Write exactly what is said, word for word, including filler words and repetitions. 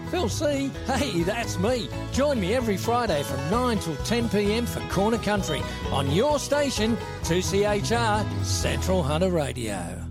Phil C. Hey, that's me. Join me every Friday from nine till ten p m for Corner Country on your station, two C H R Central Hunter Radio.